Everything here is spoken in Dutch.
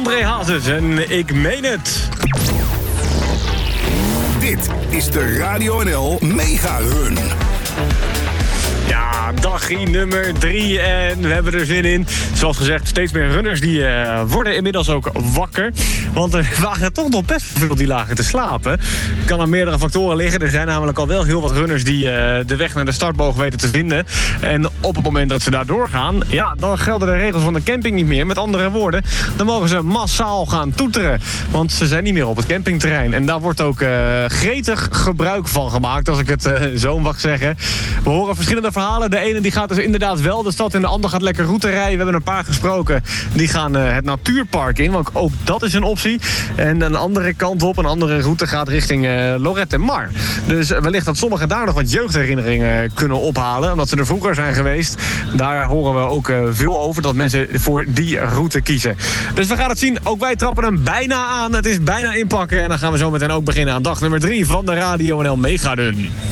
André Hazes en Ik Meen Het. Dit is de Radio NL Mega Run. Ja, dagje nummer 3 en we hebben er zin in. Zoals gezegd, steeds meer runners die worden inmiddels ook wakker. Want er waren toch nog best veel die lagen te slapen. Kan aan meerdere factoren liggen. Er zijn namelijk al wel heel wat runners die de weg naar de startboog weten te vinden. En op het moment dat ze daar doorgaan, ja, dan gelden de regels van de camping niet meer. Met andere woorden, dan mogen ze massaal gaan toeteren. Want ze zijn niet meer op het campingterrein. En daar wordt ook gretig gebruik van gemaakt, als ik het zo mag zeggen. We horen verschillende verhalen. De ene die gaat dus inderdaad wel de stad in, de ander gaat lekker route rijden. We hebben een paar gesproken. Die gaan het natuurpark in, want ook dat is een optie. En een andere kant op, een andere route gaat richting Lorette Mar. Dus wellicht dat sommigen daar nog wat jeugdherinneringen kunnen ophalen, omdat ze er vroeger zijn geweest. Daar horen we ook veel over, dat mensen voor die route kiezen. Dus we gaan het zien. Ook wij trappen hem bijna aan. Het is bijna inpakken. En dan gaan we zo meteen ook beginnen aan dag nummer 3 van de Radio NL Mega Run.